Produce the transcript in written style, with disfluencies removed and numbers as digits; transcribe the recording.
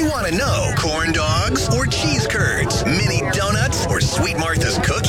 want to know, corn dogs or cheese curds, mini donuts or Sweet Martha's cookies?